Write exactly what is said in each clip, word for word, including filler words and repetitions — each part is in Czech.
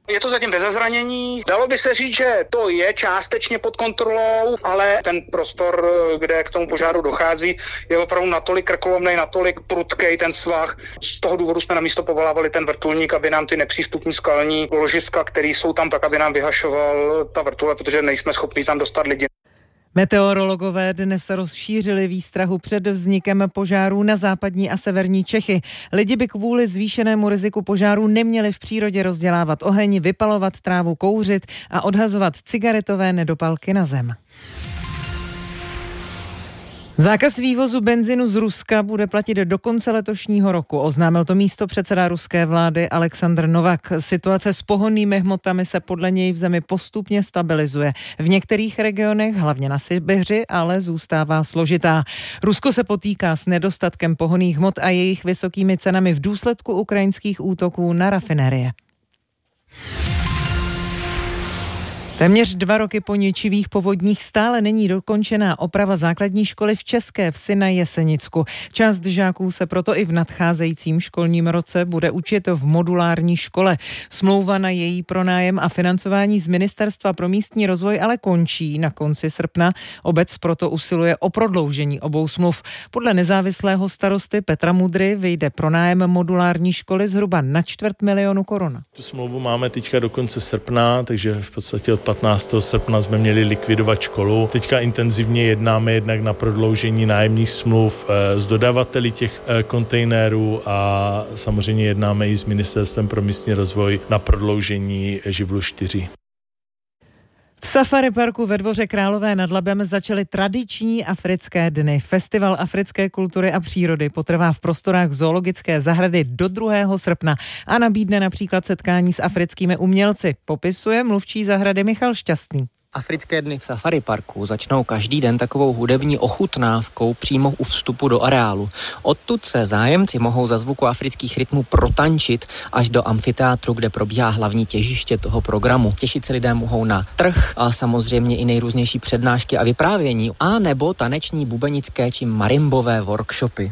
Je to zatím bez zranění. Dalo by se říct, že to je částečně pod kontrolou, ale ten prostor, kde k tomu požáru dochází, je opravdu natolik krkolomnej, natolik prudkej ten svah. Z toho důvodu jsme na místo povolávali ten vrtulník, aby nám ty nepřístupní skalní ložiska, které jsou tam, tak aby nám vyhašoval ta vrtule, protože nejsme schopni tam dostat lidi. Meteorologové dnes rozšířili výstrahu před vznikem požárů na západní a severní Čechy. Lidi by kvůli zvýšenému riziku požárů neměli v přírodě rozdělávat oheň, vypalovat trávu, kouřit a odhazovat cigaretové nedopalky na zem. Zákaz vývozu benzinu z Ruska bude platit do konce letošního roku. Oznámil to místopředseda ruské vlády Alexandr Novak. Situace s pohonnými hmotami se podle něj v zemi postupně stabilizuje. V některých regionech, hlavně na Sibiři, ale zůstává složitá. Rusko se potýká s nedostatkem pohonných hmot a jejich vysokými cenami v důsledku ukrajinských útoků na rafinérie. Téměř dva roky po ničivých povodních stále není dokončená oprava základní školy v České Vsi na Jesenicku. Část žáků se proto i v nadcházejícím školním roce bude učit v modulární škole. Smlouva na její pronájem a financování z Ministerstva pro místní rozvoj ale končí na konci srpna. Obec proto usiluje o prodloužení obou smluv. Podle nezávislého starosty Petra Mudry vyjde pronájem modulární školy zhruba na čtvrt milionu korun. Tu smlouvu máme teďka do konce srpna, takže v podstatě od patnáctého srpna jsme měli likvidovat školu. Teďka intenzivně jednáme jednak na prodloužení nájemních smluv s dodavateli těch kontejnerů a samozřejmě jednáme i s Ministerstvem pro místní rozvoj na prodloužení živlu čtyři. V Safari parku ve Dvoře Králové nad Labem začaly tradiční africké dny. Festival africké kultury a přírody potrvá v prostorách zoologické zahrady do druhého srpna a nabídne například setkání s africkými umělci. Popisuje mluvčí zahrady Michal Šťastný. Africké dny v Safari parku začnou každý den takovou hudební ochutnávkou přímo u vstupu do areálu. Odtud se zájemci mohou za zvuku afrických rytmů protančit až do amfiteátru, kde probíhá hlavní těžiště toho programu. Těšit se lidé mohou na trh a samozřejmě i nejrůznější přednášky a vyprávění, a nebo taneční, bubenické či marimbové workshopy.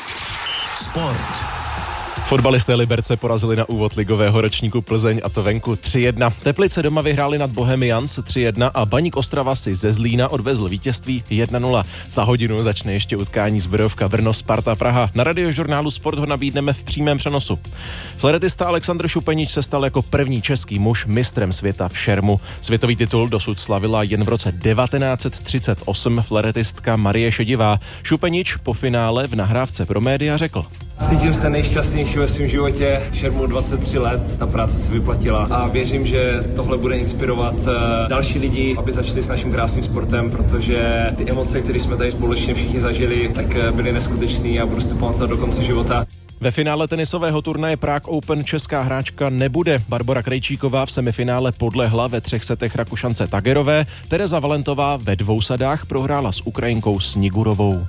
Sport. Fotbalisté Liberce porazili na úvod ligového ročníku Plzeň, a to venku tři jedna. Teplice doma vyhráli nad Bohemians tři jedna a Baník Ostrava si ze Zlína odvezl vítězství jedna nula. Za hodinu začne ještě utkání Zbrojovka Brno Sparta Praha. Na radiožurnálu Sport ho nabídneme v přímém přenosu. Floretista Alexandr Šupenič se stal jako první český muž mistrem světa v šermu. Světový titul dosud slavila jen v roce devatenáct set třicet osm floretistka Marie Šedivá. Šupenič po finále v nahrávce pro média řekl: Cítím se nejšťastnější ve svém životě, šermu dvacet tři let, ta práce se vyplatila a věřím, že tohle bude inspirovat další lidi, aby začali s naším krásným sportem, protože ty emoce, které jsme tady společně všichni zažili, tak byly neskutečné a budu si to pamatovat do konce života. Ve finále tenisového turnaje Prague Open česká hráčka nebude. Barbora Krejčíková v semifinále podlehla ve třech setech Rakušance Tagerové, Tereza Valentová ve dvou sadách prohrála s Ukrajinkou Snigurovou.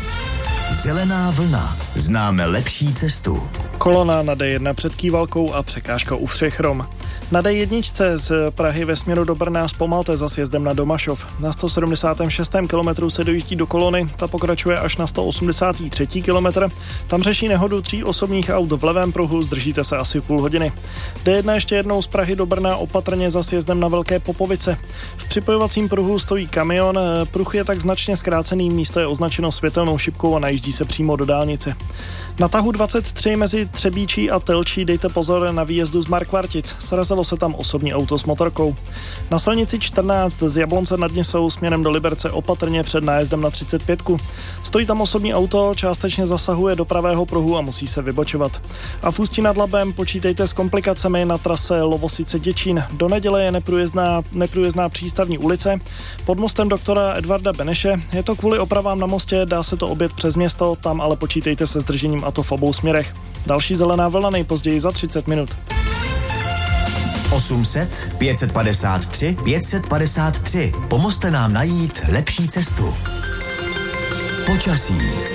Zelená vlna. Známe lepší cestu. Kolona na D jedna před Kývalkou a překážka u Všechrom. Na D jedna z Prahy ve směru do Brna zpomalte za sjezdem na Domašov. Na sto sedmdesátém šestém kilometru se dojíždí do kolony, ta pokračuje až na sto osmdesátém třetím kilometr. Tam řeší nehodu tří osobních aut v levém pruhu, zdržíte se asi půl hodiny. D jedna ještě jednou z Prahy do Brna opatrně za sjezdem na Velké Popovice. V připojovacím pruhu stojí kamion, pruh je tak značně zkrácený, místo je označeno světelnou šipkou a najíždí se přímo do dálnice. Na tahu dvacet tři mezi Třebíčí a Telčí dejte pozor na výjezdu z Markvartic. Srazilo se tam osobní auto s motorkou. Na silnici čtrnáct z Jablonce nad Nisou směrem do Liberce opatrně před nájezdem na třicet pět. Stojí tam osobní auto, částečně zasahuje do pravého pruhu a musí se vybočovat. A v Ústí nad Labem počítejte s komplikacemi na trase Lovosice-Děčín. Do neděle je neprůjezdná, neprůjezdná přístavní ulice pod mostem doktora Edvarda Beneše. Je to kvůli opravám na mostě, dá se to objet přes město, tam ale počítejte se zdržením, a to v obou směrech. Další zelená vlna nejpozději za třicet minut. osm set, pět set padesát tři, pět set padesát tři. Pomozte nám najít lepší cestu. Počasí.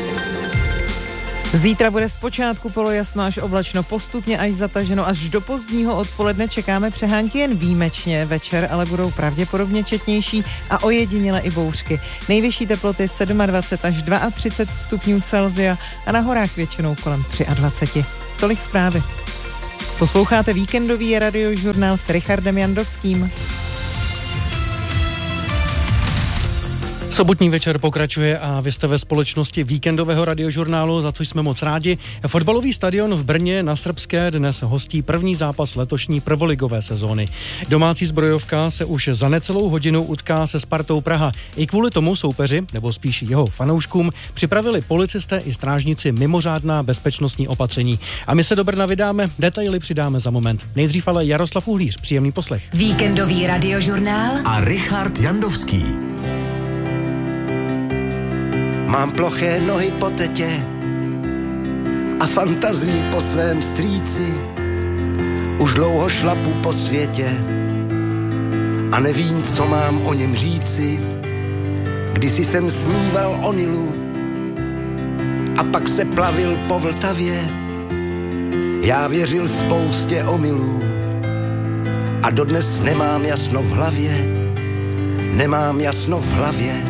Zítra bude zpočátku polojasno až oblačno, postupně až zataženo, až do pozdního odpoledne čekáme přehánky jen výjimečně, večer ale budou pravděpodobně četnější a ojediněle i bouřky. Nejvyšší teploty dvacet sedm až třicet dva stupňů Celsia a na horách většinou kolem dvacet tři. Tolik zprávy. Posloucháte víkendový radiožurnál s Richardem Jandovským. Sobotní večer pokračuje a vy jste ve společnosti víkendového radiožurnálu, za což jsme moc rádi. Fotbalový stadion v Brně na Srbské dnes hostí první zápas letošní prvoligové sezóny. Domácí zbrojovka se už za necelou hodinu utká se Spartou Praha. I kvůli tomu soupeři, nebo spíš jeho fanouškům, připravili policisté i strážníci mimořádná bezpečnostní opatření. A my se do Brna vydáme, detaily přidáme za moment. Nejdřív ale Jaroslav Uhlíř, příjemný poslech. Víkendový radiožurnál a Richard Jandovský. Mám ploché nohy po tetě a fantazii po svém strýci. Už dlouho šlapu po světě a nevím, co mám o něm říci. Kdysi jsem sníval o Nilu a pak se plavil po Vltavě. Já věřil spoustě omylů a dodnes nemám jasno v hlavě. Nemám jasno v hlavě.